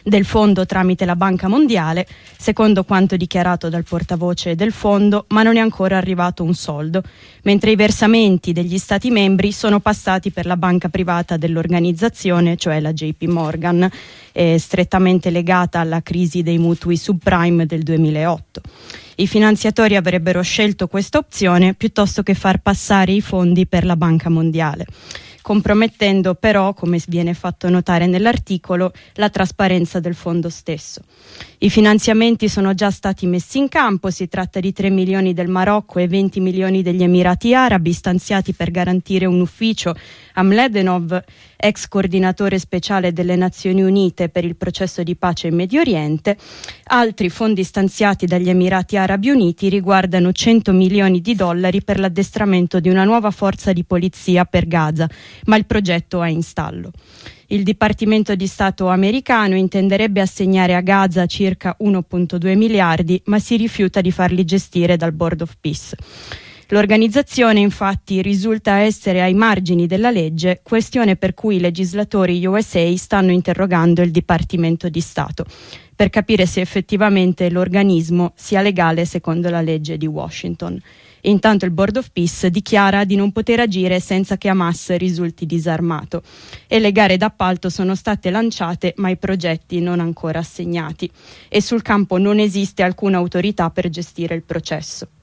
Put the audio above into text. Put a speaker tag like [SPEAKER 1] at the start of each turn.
[SPEAKER 1] del fondo tramite la Banca Mondiale, secondo quanto dichiarato dal portavoce del fondo, ma non è ancora arrivato un soldo, mentre i versamenti degli Stati membri sono passati per la banca privata dell'organizzazione, cioè la JP Morgan, strettamente legata alla crisi dei mutui subprime del 2008. I finanziatori avrebbero scelto questa opzione piuttosto che far passare i fondi per la Banca Mondiale, compromettendo però, come viene fatto notare nell'articolo, la trasparenza del fondo stesso. I finanziamenti sono già stati messi in campo, si tratta di 3 milioni del Marocco e 20 milioni degli Emirati Arabi stanziati per garantire un ufficio a Mladenov, ex coordinatore speciale delle Nazioni Unite per il processo di pace in Medio Oriente. Altri fondi stanziati dagli Emirati Arabi Uniti riguardano 100 milioni di dollari per l'addestramento di una nuova forza di polizia per Gaza, ma il progetto è in stallo. Il Dipartimento di Stato americano intenderebbe assegnare a Gaza circa 1,2 miliardi, ma si rifiuta di farli gestire dal Board of Peace. L'organizzazione infatti risulta essere ai margini della legge, questione per cui i legislatori USA stanno interrogando il Dipartimento di Stato per capire se effettivamente l'organismo sia legale secondo la legge di Washington. Intanto il Board of Peace dichiara di non poter agire senza che Hamas risulti disarmato e le gare d'appalto sono state lanciate ma i progetti non ancora assegnati e sul campo non esiste alcuna autorità per gestire il processo.